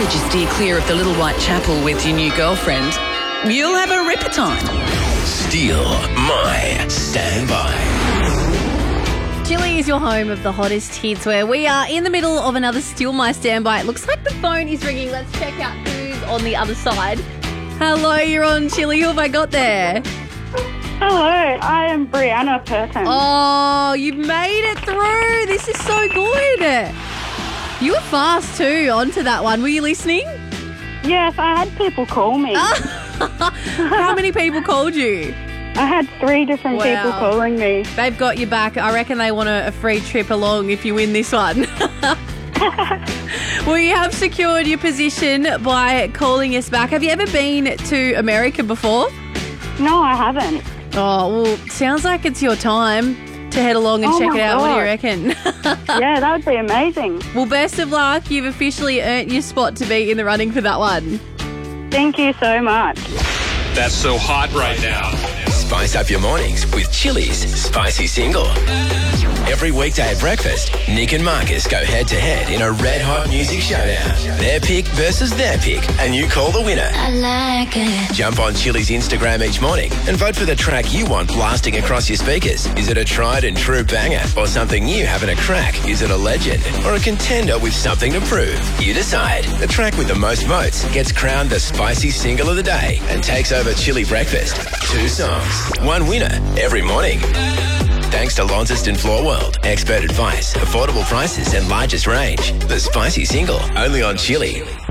provided you steer clear of the Little White Chapel with your new girlfriend, you'll have a ripper time. Steal My Standby. Chili is your home of the hottest hits, where we are in the middle of another Steal My Standby. It looks like the phone is ringing. Let's check out who's on the other side. Hello, you're on Chili. Who have I got there? Hello, I am Brianna Perkins. Oh, you've made it through. This is so good. You were fast too onto that one. Were you listening? Yes, I had people call me. How many people called you? I had 3 different people calling me. They've got your back. I reckon they want a free trip along if you win this one. Well, you have secured your position by calling us back. Have you ever been to America before? No, I haven't. Oh, well, sounds like it's your time to head along and check it out. God. What do you reckon? Yeah, that would be amazing. Well, best of luck. You've officially earned your spot to be in the running for that one. Thank you so much. That's so hot right now. Spice up your mornings with Chili's Spicy Single. Every weekday at breakfast, Nick and Marcus go head-to-head in a red-hot music showdown. Their pick versus their pick, and you call the winner. I like it. Jump on Chili's Instagram each morning and vote for the track you want blasting across your speakers. Is it a tried and true banger or something new having a crack? Is it a legend or a contender with something to prove? You decide. The track with the most votes gets crowned the Spicy Single of the day and takes over Chili Breakfast. 2 songs, 1 winner every morning. Thanks to Launceston Floor World. Expert advice, affordable prices and largest range. The Spicy Single, only on Chili.